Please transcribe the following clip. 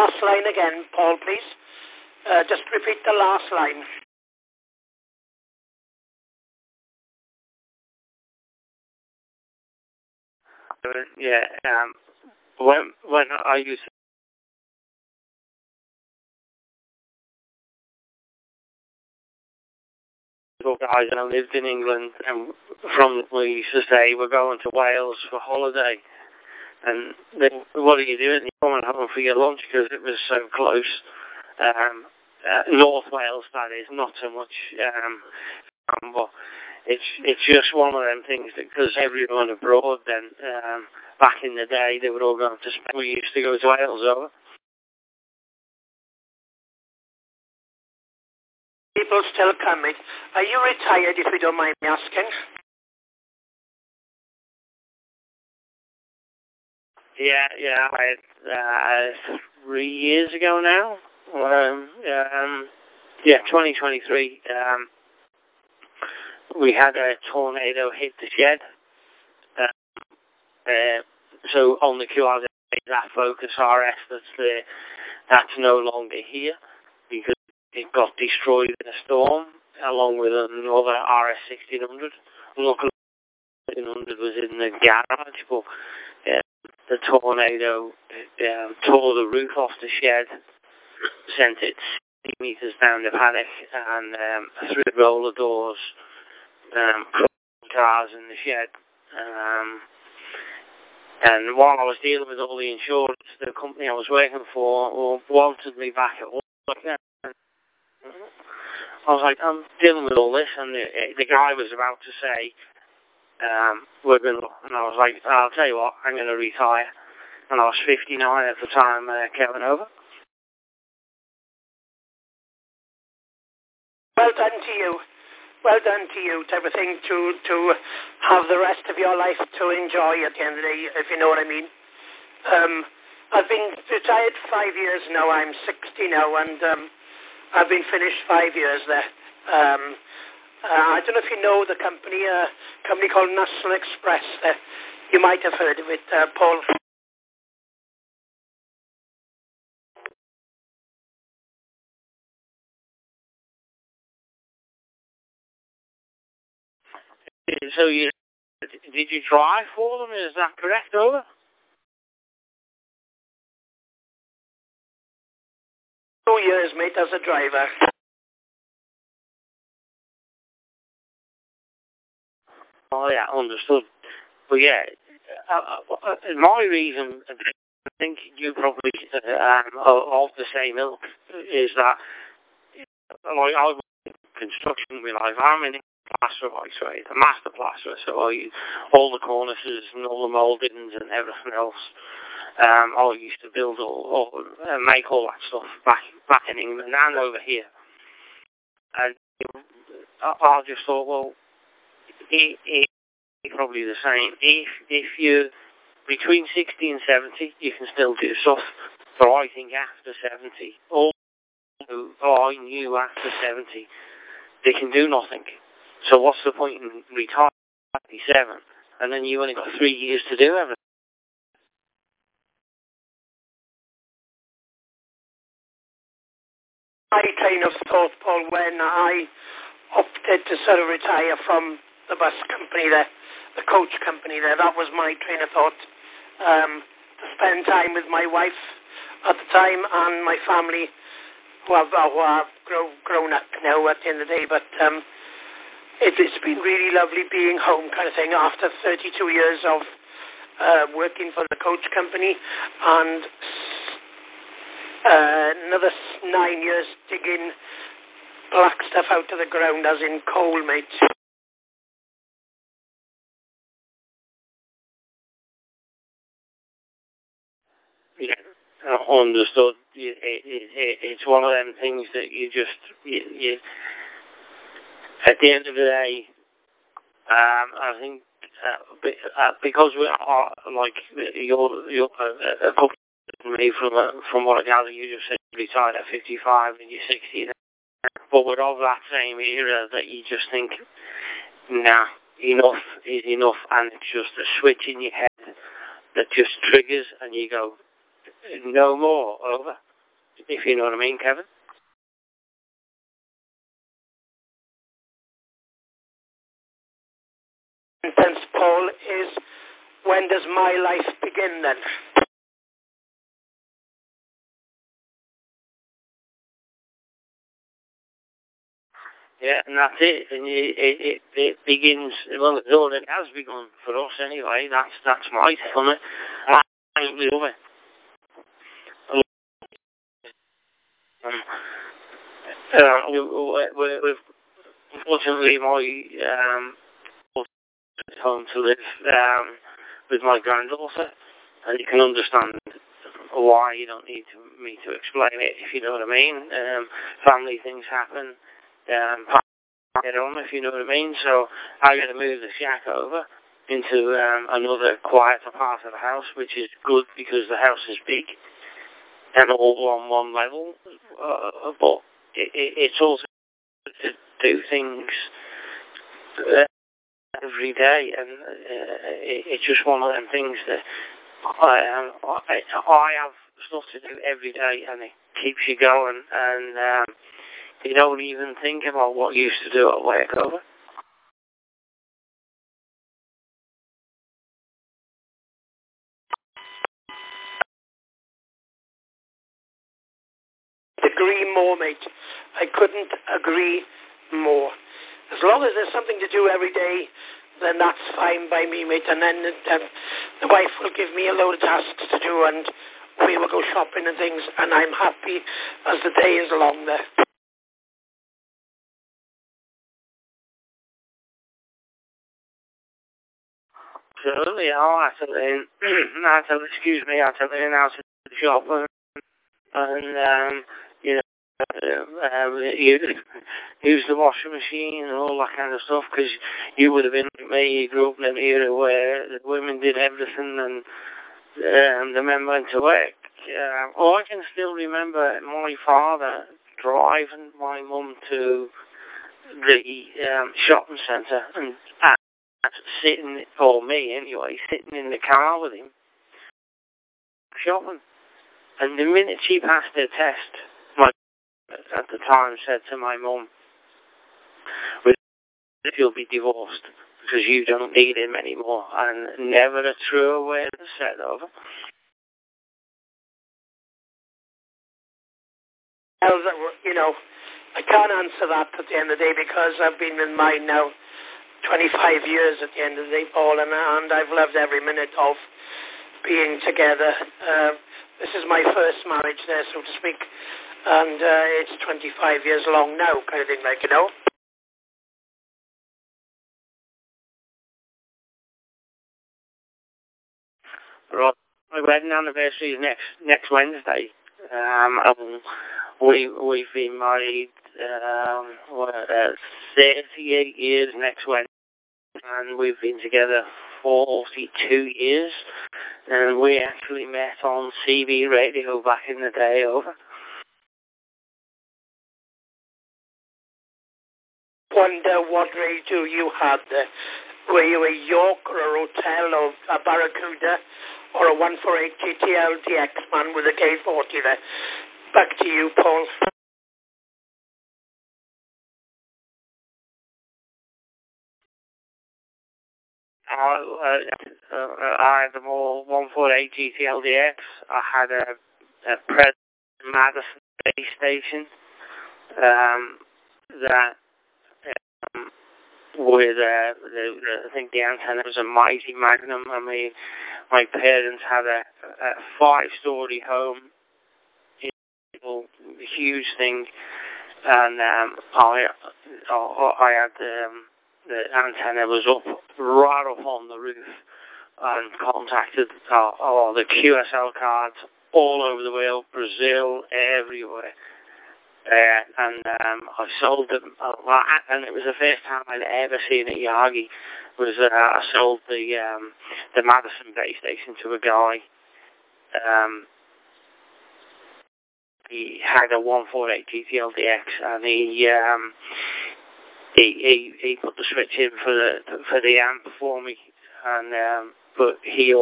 Last line again, Paul, please. Just repeat the last line. Yeah, when I used to guys and I lived in England, and we used to say we're going to Wales for holiday, and then what are you doing? You're coming home for your lunch because it was so close. North Wales, that is, not so much. But it's just one of them things that, because everyone abroad then, back in the day, they were all going to Spain. We used to go to Wales over. People still coming. Are you retired, if you don't mind me asking? Yeah, I 3 years ago now. 2023. We had a tornado hit the shed. So on the QR, that Focus RS that's no longer here because it got destroyed in a storm, along with another RS 1600. Luckily, 1600 was in the garage, but the tornado tore the roof off the shed, sent it 60 meters down the paddock, and through roller doors, cars in the shed. And while I was dealing with all the insurance, the company I was working for wanted me back at work. I was like, I'm dealing with all this, and the guy was about to say, we're going to, and I was like, I'll tell you what, I'm going to retire. And I was 59 at the time, coming over. Well done to you. Well done to you, type of thing, to have the rest of your life to enjoy at the end of the day, if you know what I mean. I've been retired 5 years now. I'm 60 now, and I've been finished 5 years there. I don't know if you know the company, a company called National Express. You might have heard of it, Paul. So did you drive for them? Is that correct, over? 2 years, mate, as a driver. Oh yeah, understood. But yeah, my reason, I think you probably of the same ilk, is that like I work in construction with life. I'm in plaster by trade, a master plasterer, so all the cornices and all the mouldings and everything else. I used to build make all that stuff back in England and over here. And I just thought, well, it's probably the same. If you're between 60 and 70, you can still do stuff. But I think after 70, I knew after 70, they can do nothing. So what's the point in retiring at 57, and then you only got 3 years to do everything? I kind of thought, Paul, when I opted to sort of retire from the bus company there, the coach company there, that was my train of thought, to spend time with my wife at the time and my family, who have grown up now at the end of the day, but it's been really lovely being home, kind of thing, after 32 years of working for the coach company, and another 9 years digging black stuff out of the ground, as in coal, mate. Yeah, understood. It's one of them things that you at the end of the day, I think because we are like you're a couple of me from what I gather, you just said you retired at 55 and you're 60 now. But we're of that same era that you just think, nah, enough is enough, and it's just a switch in your head that just triggers, and you go, no more, over. if you know what I mean, Kevin. Sentence, Paul, is when does my life begin then? Yeah, and that's it. And it begins, well, it has begun for us anyway. That's my take on it. I absolutely love it. We've unfortunately, my at home to live with my granddaughter, and you can understand why. You don't need me to explain it, if you know what I mean. Family things happen. Get on, if you know what I mean. So I got to move the shack over into another quieter part of the house, which is good because the house is big and all on one level. But it's also to do things every day, and it's just one of them things that I have stuff to do every day, and it keeps you going, and you don't even think about what you used to do at work over. Agree more, mate. I couldn't agree more. As long as there's something to do every day, then that's fine by me, mate. And then the wife will give me a load of tasks to do, and we will go shopping and things, and I'm happy as the day is along there. Absolutely, I had to learn, I had to learn how to shop and you know, use the washing machine and all that kind of stuff, because you would have been like me. You grew up in an era where the women did everything and the men went to work. I can still remember my father driving my mum to the shopping centre and sitting, or me anyway, sitting in the car with him shopping. And the minute she passed her test, my at the time said to my mum, "You'll be divorced because you don't need him anymore," and never a truer word said of it. You know, I can't answer that at the end of the day, because I've been in mine now 25 years at the end of the day, Paul, and I've loved every minute of being together. This is my first marriage there, so to speak, and it's 25 years long now, kind of thing, like, you know. Right. My wedding anniversary is next Wednesday. We've been married 38 years next Wednesday, and we've been together 42 years, and we actually met on CB radio back in the day over. Wonder what radio you had there. Were you a York or a Rotel or a Barracuda or a 148 GTL DX man with a K40 there? Back to you, Paul. I had the more 148 GTL DX. I had a President Madison base station that with I think the antenna was a Mighty Magnum. I mean, my parents had a 5-story home, a huge thing, and I had the antenna was right up on the roof, and contacted all the QSL cards all over the world, Brazil, everywhere. And I sold them, and it was the first time I'd ever seen a Yagi. Was I sold the Madison base station to a guy. He had a 148 GTL DX, and he put the switch in for the amp for me, and but he